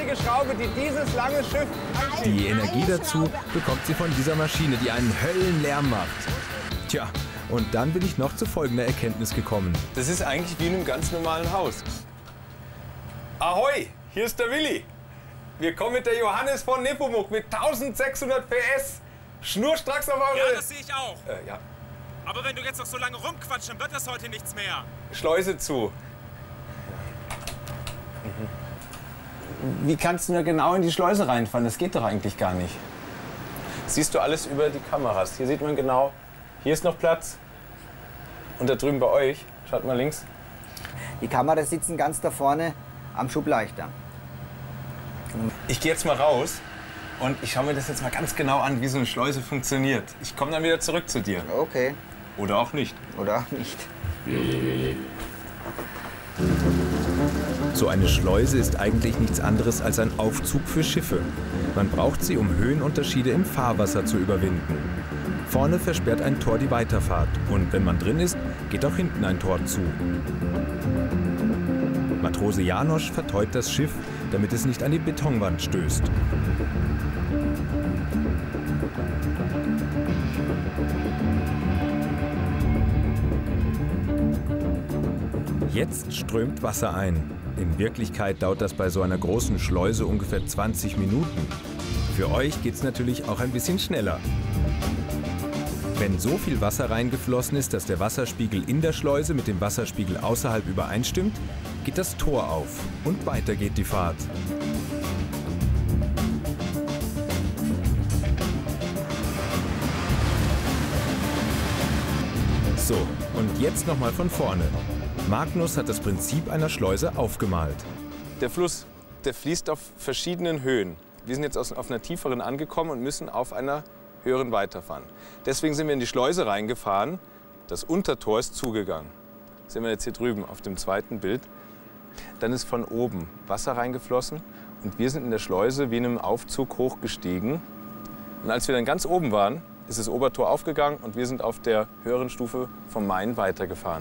einzige Schraube, die dieses lange Schiff anzieht. Die Energie dazu bekommt sie von dieser Maschine, die einen Höllenlärm macht. Tja, und dann bin ich noch zu folgender Erkenntnis gekommen. Das ist eigentlich wie in einem ganz normalen Haus. Ahoi, hier ist der Willi. Wir kommen mit der Johannes von Nepomuk mit 1600 PS. Schnurstracks auf eure... Ja, das sehe ich auch. Ja. Aber wenn du jetzt noch so lange rumquatschst, dann wird das heute nichts mehr. Schleuse zu. Wie kannst du da genau in die Schleuse reinfahren? Das geht doch eigentlich gar nicht. Siehst du alles über die Kameras. Hier sieht man genau, hier ist noch Platz. Und da drüben bei euch, schaut mal links. Die Kameras sitzen ganz da vorne am Schubleichter. Ich gehe jetzt mal raus und ich schaue mir das jetzt mal ganz genau an, wie so eine Schleuse funktioniert. Ich komme dann wieder zurück zu dir. Okay. Oder auch nicht. Oder auch nicht. So eine Schleuse ist eigentlich nichts anderes als ein Aufzug für Schiffe. Man braucht sie, um Höhenunterschiede im Fahrwasser zu überwinden. Vorne versperrt ein Tor die Weiterfahrt und wenn man drin ist, geht auch hinten ein Tor zu. Matrose Janosch vertäut das Schiff, damit es nicht an die Betonwand stößt. Jetzt strömt Wasser ein. In Wirklichkeit dauert das bei so einer großen Schleuse ungefähr 20 Minuten. Für euch geht's natürlich auch ein bisschen schneller. Wenn so viel Wasser reingeflossen ist, dass der Wasserspiegel in der Schleuse mit dem Wasserspiegel außerhalb übereinstimmt, geht das Tor auf und weiter geht die Fahrt. So, und jetzt nochmal von vorne. Magnus hat das Prinzip einer Schleuse aufgemalt. Der Fluss, der fließt auf verschiedenen Höhen. Wir sind jetzt auf einer tieferen angekommen und müssen auf einer höheren weiterfahren. Deswegen sind wir in die Schleuse reingefahren. Das Untertor ist zugegangen. Das sehen wir jetzt hier drüben auf dem zweiten Bild. Dann ist von oben Wasser reingeflossen und wir sind in der Schleuse wie in einem Aufzug hochgestiegen. Und als wir dann ganz oben waren, ist das Obertor aufgegangen und wir sind auf der höheren Stufe vom Main weitergefahren.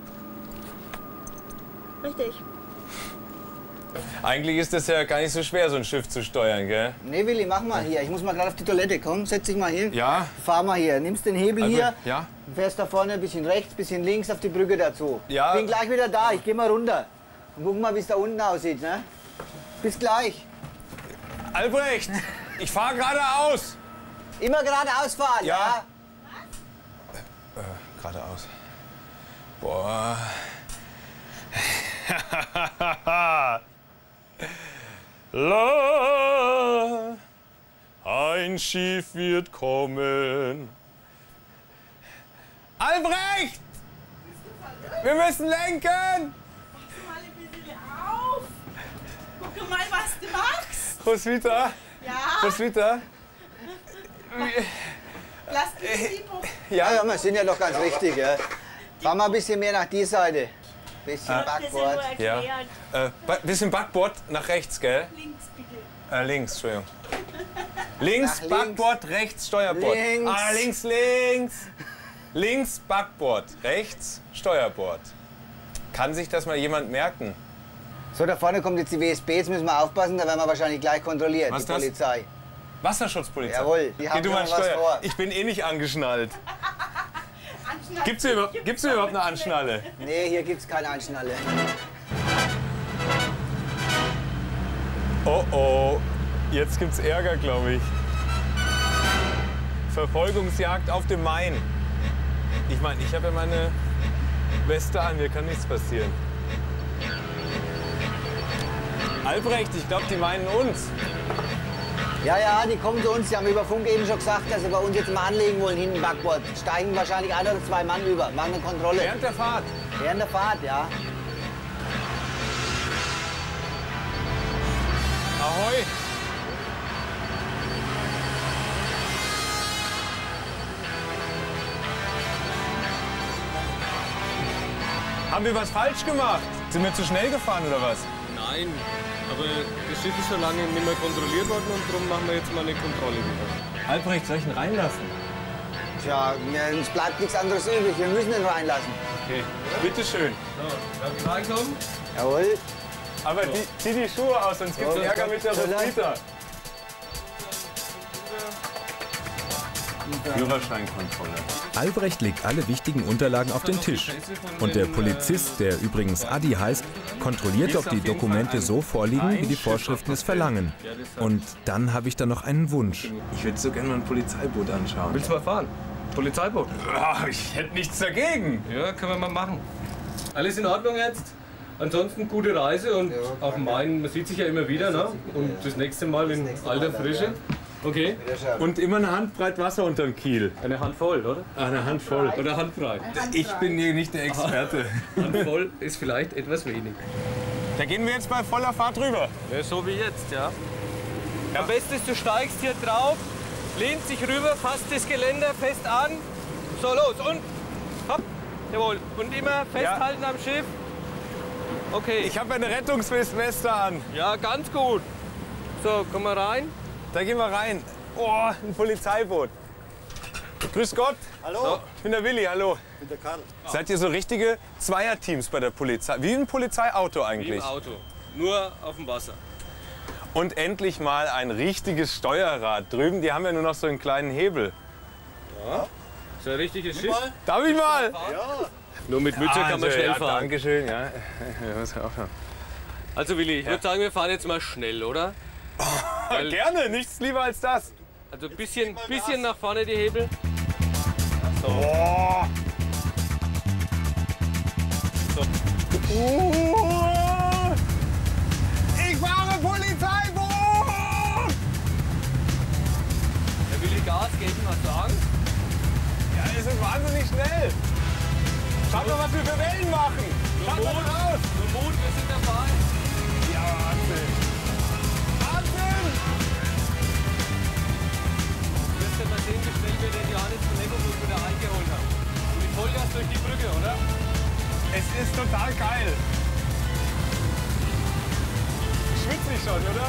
Richtig. Eigentlich ist das ja gar nicht so schwer, so ein Schiff zu steuern, gell? Nee, Willi, mach mal hier. Ich muss mal gerade auf die Toilette. Komm, setz dich mal hin. Ja. Fahr mal hier. Nimmst den Hebel Also, hier. ja. Fährst da vorne ein bisschen rechts, ein bisschen links auf die Brücke dazu. Ja. Bin gleich wieder da. Ich geh mal runter. Und guck mal, wie es da unten aussieht. Ne? Bis gleich. Albrecht, ich fahre geradeaus. Immer geradeaus fahren, ja? Geradeaus. Boah. La, ein Schiff wird kommen. Albrecht! Wir müssen lenken! Mach mal ein bisschen auf. Guck mal, was du machst. Roswitha? Ja. Roswitha? Lass die Siebo. Ja, wir sind ja doch ganz richtig. Ja. Fahr mal ein bisschen mehr nach die Seite. Bisschen Das ist ja Backbord. nur Ja. erklärt. Bisschen Backbord nach rechts, gell? Links bitte. Links, Entschuldigung. Links, Nach links. Backbord, rechts, Steuerbord. Links. Links, links. Links, Backbord, rechts, Steuerbord. Kann sich das mal jemand merken? So, da vorne kommt jetzt die WSB. Jetzt müssen wir aufpassen, da werden wir wahrscheinlich gleich kontrolliert, Was die ist das? Polizei. Wasserschutzpolizei. Jawohl, die Geh haben du schon mal was Steuer. vor. Ich bin eh nicht angeschnallt. Anschnallen. Gibt's hier überhaupt eine Anschnalle? Nee, hier gibt's keine Anschnalle. Oh oh, jetzt gibt's Ärger, glaube ich. Verfolgungsjagd auf dem Main. Ich meine, ich habe ja meine Weste an, mir kann nichts passieren. Albrecht, ich glaube, die meinen uns. Ja, ja, die kommen zu uns. Die haben über Funk eben schon gesagt, dass sie bei uns jetzt mal anlegen wollen, hinten Backbord. Steigen wahrscheinlich ein oder zwei Mann über, machen eine Kontrolle. Während der Fahrt. Während der Fahrt, ja. Ahoi. Haben wir was falsch gemacht? Sind wir zu schnell gefahren oder was? Nein, aber das Schiff ist schon lange nicht mehr kontrolliert worden und darum machen wir jetzt mal eine Kontrolle wieder. Albrecht, soll ich ihn reinlassen? Tja, uns bleibt nichts anderes übrig. Wir müssen ihn reinlassen. Okay, bitteschön. So, darf ich reinkommen? Jawohl. Aber zieh die Schuhe aus, sonst gibt es Ärger mit der Roswitha. Führerscheinkontrolle. Albrecht legt alle wichtigen Unterlagen auf den Tisch. Und der Polizist, der übrigens Adi heißt, kontrolliert, ob die Dokumente so vorliegen, wie die Vorschriften es verlangen. Und dann habe ich da noch einen Wunsch. Ich würde so gerne mal ein Polizeiboot anschauen. Willst du mal fahren? Polizeiboot? Oh, ich hätte nichts dagegen. Ja, können wir mal machen. Alles in Ordnung jetzt? Ansonsten gute Reise und auf dem Main, man sieht sich ja immer wieder, ne? Und das nächste Mal in alter Frische. Okay. Und immer eine Handbreit Wasser unterm Kiel. Eine Handvoll, oder? Eine Handvoll. Oder handbreit. Ich bin hier nicht der Experte. Handvoll ist vielleicht etwas wenig. Da gehen wir jetzt bei voller Fahrt rüber. Ja, so wie jetzt, ja. Am besten ist, du steigst hier drauf, lehnst dich rüber, fasst das Geländer fest an. So, los und hopp. Jawohl. Und immer festhalten am Schiff. Okay. Ich habe eine Rettungsweste an. Ja, ganz gut. So, komm mal rein. Da gehen wir rein. Oh, ein Polizeiboot. Grüß Gott. Hallo. So, ich bin der Willi, hallo. Ich bin der Karl. Seid ihr so richtige Zweierteams bei der Polizei? Wie ein Polizeiauto Wie eigentlich. im Auto. Nur auf dem Wasser. Und endlich mal ein richtiges Steuerrad. Drüben, die haben ja nur noch so einen kleinen Hebel. Ja. Ist ein richtiges Schiff. Darf ich mal? Ja. Nur mit Mütze kann man schnell fahren. Dankeschön, ja. Also Willi, ich würde sagen, wir fahren jetzt mal schnell, oder? Gerne, nichts lieber als das. Also ein bisschen nach vorne die Hebel. Oh. So. Ich fahre Polizeiboot! Der Willi Gas geben, hast du Angst? Ja, wir sind wahnsinnig schnell. Schaut mal, was wir für Wellen machen. Schaut mal raus. Nur Mut, wir sind dabei. Ja, Wahnsinn. Wahnsinn! Du wirst ja mal sehen, wie schnell wir den Johannes von Nepomuk wieder eingeholt haben. Und mit Vollgas durch die Brücke, oder? Es ist total geil. Schwitzig schon, oder?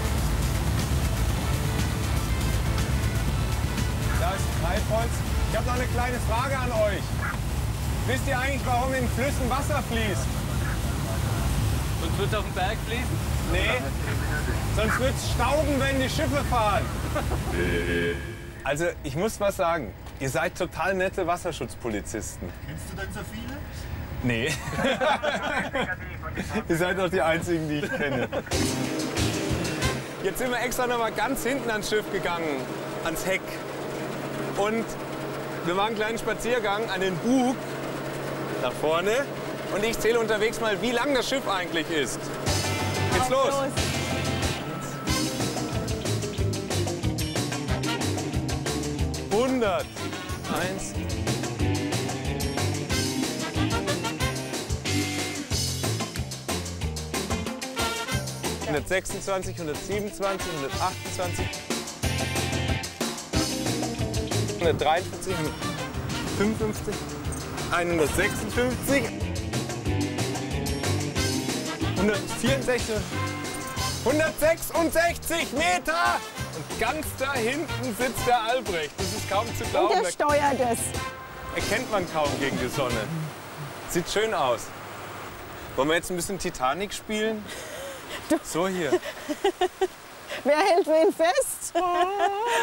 Da ist Treibholz. Ich habe noch eine kleine Frage an euch. Wisst ihr eigentlich, warum in Flüssen Wasser fließt? Sonst wird es auf dem Berg fließen. Nee, sonst wird es stauben, wenn die Schiffe fahren. Also, ich muss was sagen. Ihr seid total nette Wasserschutzpolizisten. Kennst du denn so viele? Nee. Ihr seid doch die Einzigen, die ich kenne. Jetzt sind wir extra noch mal ganz hinten ans Schiff gegangen, ans Heck. Und wir machen einen kleinen Spaziergang an den Bug nach vorne. Und ich zähle unterwegs mal, wie lang das Schiff eigentlich ist. Geht's los? 100. 1. 126, 127, 128, 143, 155, 156, 164, 166 Meter! Und ganz da hinten sitzt der Albrecht. Das ist kaum zu glauben. Und der steuert es. Erkennt man kaum gegen die Sonne. Sieht schön aus. Wollen wir jetzt ein bisschen Titanic spielen? So hier. Wer hält wen fest?